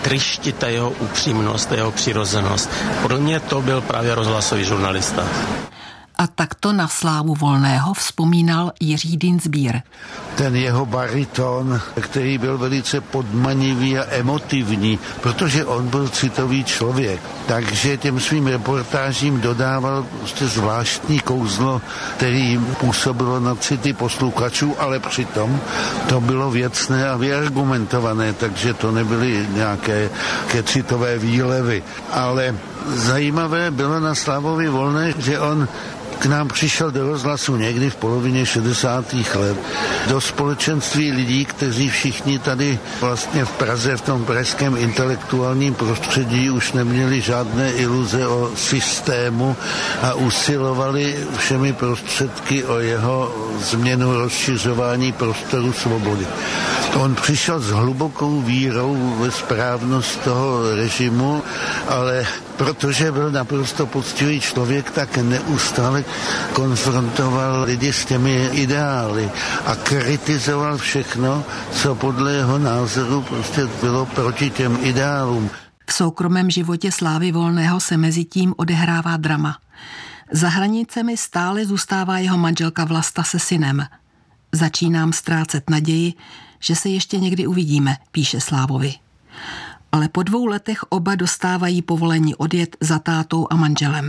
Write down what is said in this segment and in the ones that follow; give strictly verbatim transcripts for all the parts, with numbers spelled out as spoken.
tryšti ta jeho upřímnost, ta jeho přirozenost. Pro mě to byl právě rozhlasový žurnalista. A takto na slávu Volného vzpomínal Jiří Dienstbier. Ten jeho bariton, který byl velice podmanivý a emotivní, protože on byl citový člověk. Takže těm svým reportážím dodával prostě zvláštní kouzlo, který působilo na city posluchačů, ale přitom to bylo věcné a vyargumentované, takže to nebyly nějaké citové výlevy. Ale zajímavé bylo na Slavovi Volné, že on k nám přišel do rozhlasu někdy v polovině šedesátých let do společenství lidí, kteří všichni tady vlastně v Praze, v tom pražském intelektuálním prostředí už neměli žádné iluze o systému a usilovali všemi prostředky o jeho změnu, rozšiřování prostoru svobody. On přišel s hlubokou vírou ve správnost toho režimu, ale protože byl naprosto poctivý člověk, tak neustále konfrontoval lidi s těmi ideály a kritizoval všechno, co podle jeho názoru prostě bylo proti těm ideálům. V soukromém životě Slávy Volného se mezi tím odehrává drama. Za hranicemi stále zůstává jeho manželka Vlasta se synem. Začínám ztrácet naději, že se ještě někdy uvidíme, píše Slávovi. Ale po dvou letech oba dostávají povolení odjet za tátou a manželem.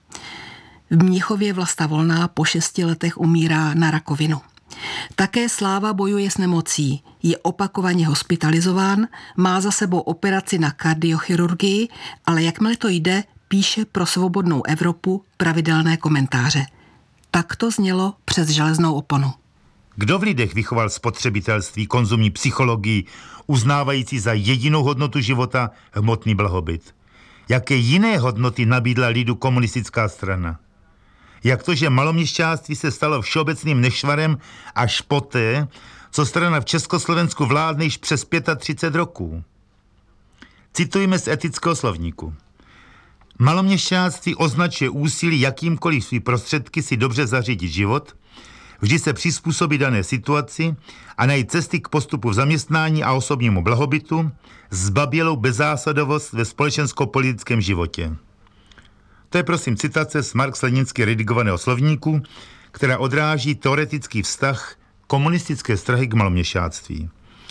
V Mnichově Vlasta Volná po šesti letech umírá na rakovinu. Také Sláva bojuje s nemocí, je opakovaně hospitalizován, má za sebou operaci na kardiochirurgii, ale jakmile to jde, píše pro Svobodnou Evropu pravidelné komentáře. Tak to znělo přes železnou oponu. Kdo v lidech vychoval spotřebitelství, konzumní psychologii, uznávající za jedinou hodnotu života hmotný blahobyt? Jaké jiné hodnoty nabídla lidu komunistická strana? Jak to, že maloměšťáctví se stalo všeobecným nešvarem až poté, co strana v Československu vládne již přes třicet pět roků? Citujeme z etického slovníku. Maloměšťáctví označuje úsilí jakýmkoliv svý prostředky si dobře zařídit život, vždy se přizpůsobí dané situaci a najít cesty k postupu v zaměstnání a osobnímu blahobytu, zbabělou bezzásadovost ve společensko-politickém životě. To je prosím citace z marx-leninsky redigovaného slovníku, která odráží teoretický vztah komunistické strany k maloměšťáctví.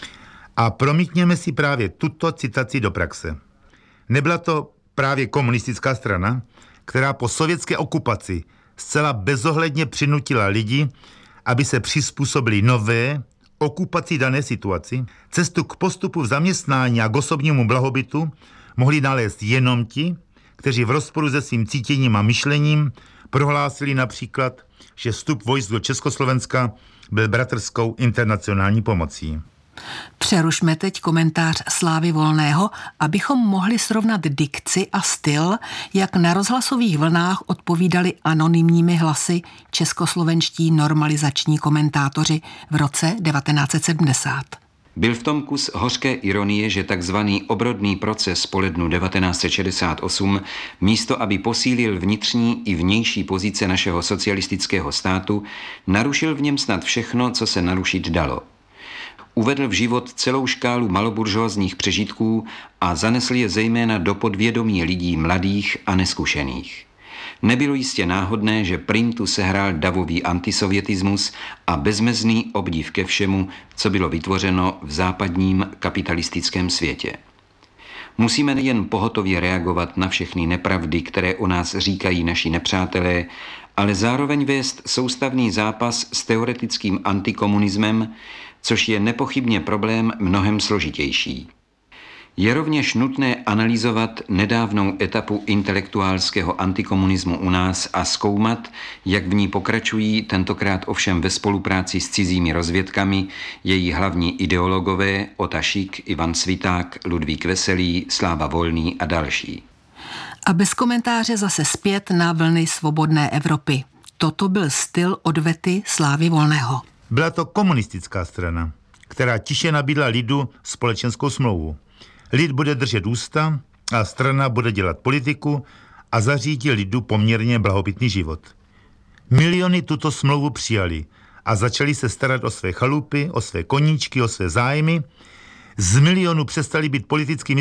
A promítněme si právě tuto citaci do praxe. Nebyla to právě komunistická strana, která po sovětské okupaci zcela bezohledně přinutila lidi, aby se přizpůsobili nové, okupaci dané situaci. Cestu k postupu v zaměstnání a k osobnímu blahobytu mohli nalézt jenom ti, kteří v rozporu se svým cítěním a myšlením prohlásili například, že vstup vojsk do Československa byl bratrskou internacionální pomocí. Přerušme teď komentář Slávy Volného, abychom mohli srovnat dikci a styl, jak na rozhlasových vlnách odpovídali anonymními hlasy českoslovenští normalizační komentátoři v roce devatenáct set sedmdesát. Byl v tom kus hořké ironie, že takzvaný obrodný proces po lednu devatenáct set šedesát osm místo, aby posílil vnitřní i vnější pozice našeho socialistického státu, narušil v něm snad všechno, co se narušit dalo. Uvedl v život celou škálu maloburžoazních přežitků a zanesl je zejména do podvědomí lidí mladých a neskušených. Nebylo jistě náhodné, že prim tu sehrál davový antisovjetismus a bezmezný obdiv ke všemu, co bylo vytvořeno v západním kapitalistickém světě. Musíme nejen pohotově reagovat na všechny nepravdy, které o nás říkají naši nepřátelé, ale zároveň vést soustavný zápas s teoretickým antikomunismem, což je nepochybně problém mnohem složitější. Je rovněž nutné analyzovat nedávnou etapu intelektuálského antikomunismu u nás a zkoumat, jak v ní pokračují, tentokrát ovšem ve spolupráci s cizími rozvědkami, její hlavní ideologové Ota Šik, Ivan Sviták, Ludvík Veselý, Sláva Volný a další. A bez komentáře zase zpět na vlny Svobodné Evropy. Toto byl styl odvety Slávy Volného. Byla to komunistická strana, která tiše nabídla lidu společenskou smlouvu. Lid bude držet ústa a strana bude dělat politiku a zařídí lidu poměrně blahobytný život. Miliony tuto smlouvu přijali a začali se starat o své chalupy, o své koníčky, o své zájmy. Z milionů přestali být politickými